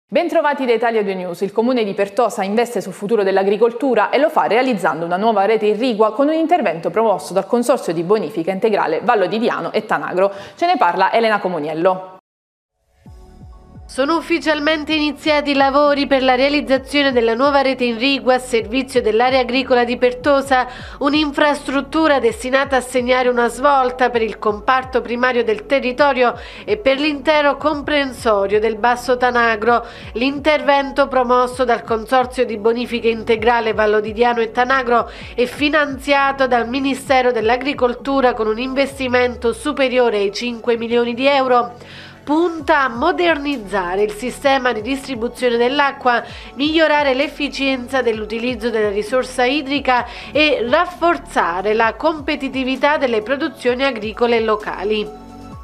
Bentrovati da Italia 2 News. Il comune di Pertosa investe sul futuro dell'agricoltura e lo fa realizzando una nuova rete irrigua con un intervento promosso dal Consorzio di Bonifica Integrale Vallo di Diano e Tanagro. Ce ne parla Elena Comuniello. Sono ufficialmente iniziati i lavori per la realizzazione della nuova rete irrigua a servizio dell'area agricola di Pertosa, un'infrastruttura destinata a segnare una svolta per il comparto primario del territorio e per l'intero comprensorio del Basso Tanagro. L'intervento, promosso dal Consorzio di Bonifica Integrale Vallo di Diano e Tanagro, è finanziato dal Ministero dell'Agricoltura con un investimento superiore ai 5 milioni di euro. Punta a modernizzare il sistema di distribuzione dell'acqua, migliorare l'efficienza dell'utilizzo della risorsa idrica e rafforzare la competitività delle produzioni agricole locali.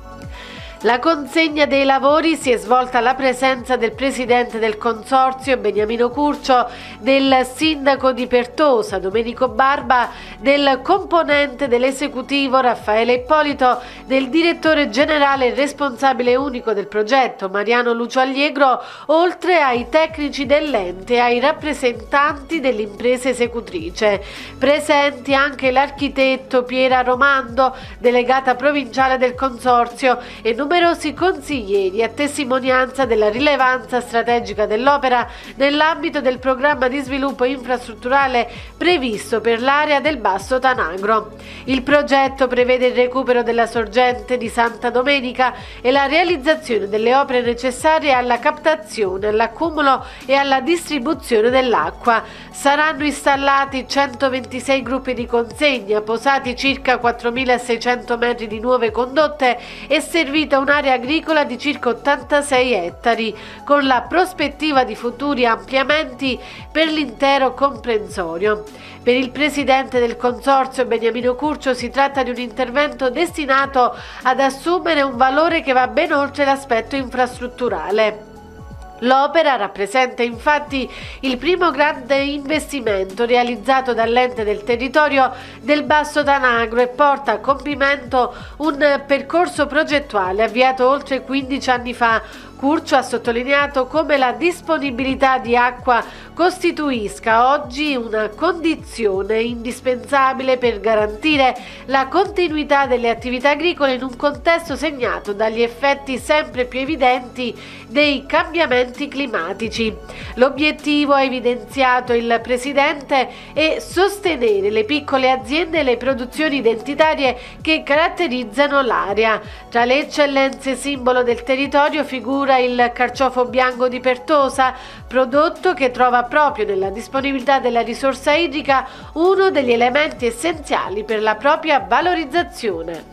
La consegna dei lavori si è svolta alla presenza del presidente del consorzio Beniamino Curcio, del sindaco di Pertosa Domenico Barba, del componente dell'esecutivo Raffaele Ippolito, del direttore generale e responsabile unico del progetto Mariano Lucio Allegro, oltre ai tecnici dell'ente e ai rappresentanti dell'impresa esecutrice. Presenti anche l'architetto Piera Romando, delegata provinciale del consorzio, e numerosi consiglieri a testimonianza della rilevanza strategica dell'opera nell'ambito del programma di sviluppo infrastrutturale previsto per l'area del Basso Tanagro. Il progetto prevede il recupero della sorgente di Santa Domenica e la realizzazione delle opere necessarie alla captazione, all'accumulo e alla distribuzione dell'acqua. Saranno installati 126 gruppi di consegna, posati circa 4.600 metri di nuove condotte e servita un'area agricola di circa 86 ettari, con la prospettiva di futuri ampliamenti per l'intero comprensorio. Per il presidente del consorzio Beniamino Curcio si tratta di un intervento destinato ad assumere un valore che va ben oltre l'aspetto infrastrutturale. L'opera rappresenta infatti il primo grande investimento realizzato dall'ente del territorio del Basso Tanagro e porta a compimento un percorso progettuale avviato oltre 15 anni fa. Curcio ha sottolineato come la disponibilità di acqua costituisca oggi una condizione indispensabile per garantire la continuità delle attività agricole in un contesto segnato dagli effetti sempre più evidenti dei cambiamenti climatici. L'obiettivo, ha evidenziato il presidente, è sostenere le piccole aziende e le produzioni identitarie che caratterizzano l'area. Tra le eccellenze simbolo del territorio figura il carciofo bianco di Pertosa, prodotto che trova proprio nella disponibilità della risorsa idrica uno degli elementi essenziali per la propria valorizzazione.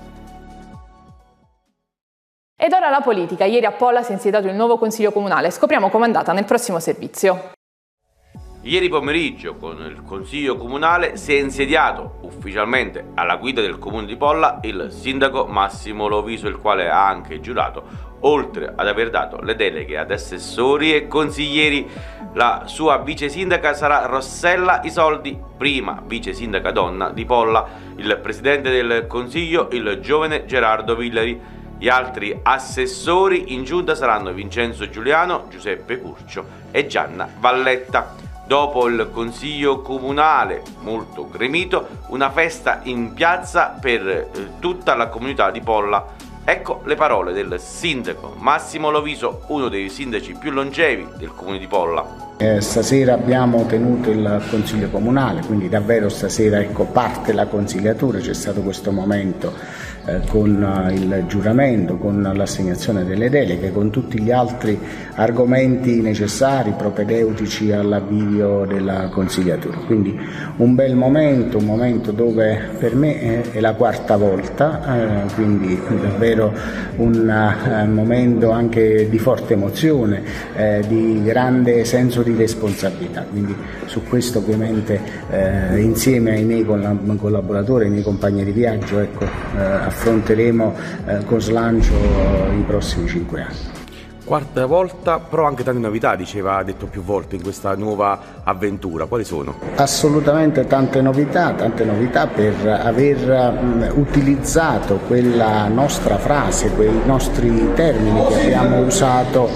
Ed ora la politica. Ieri a Polla si è insediato il nuovo Consiglio Comunale. Scopriamo com'è andata nel prossimo servizio. Ieri pomeriggio con il Consiglio Comunale si è insediato ufficialmente alla guida del Comune di Polla il sindaco Massimo Loviso, il quale ha anche giurato, oltre ad aver dato le deleghe ad assessori e consiglieri. La sua vice sindaca sarà Rossella Isoldi, prima vice sindaca donna di Polla, il presidente del Consiglio il giovane Gerardo Villari. Gli altri assessori in giunta saranno Vincenzo Giuliano, Giuseppe Curcio e Gianna Valletta. Dopo il Consiglio Comunale molto gremito, una festa in piazza per tutta la comunità di Polla. Ecco le parole del sindaco Massimo Loviso, uno dei sindaci più longevi del comune di Polla. Stasera abbiamo tenuto il Consiglio Comunale, quindi davvero stasera parte la consigliatura, c'è stato questo momento con il giuramento, con l'assegnazione delle deleghe, con tutti gli altri argomenti necessari, propedeutici all'avvio della consigliatura. Quindi un bel momento, un momento dove per me è la quarta volta, quindi davvero un momento anche di forte emozione, di grande senso di responsabilità. Quindi su questo ovviamente insieme ai miei collaboratori, ai miei compagni di viaggio, affronteremo con slancio i prossimi 5 anni. Quarta volta, però anche tante novità, ha detto più volte in questa nuova avventura. Quali sono? Assolutamente tante novità per aver utilizzato quella nostra frase, quei nostri termini che abbiamo usato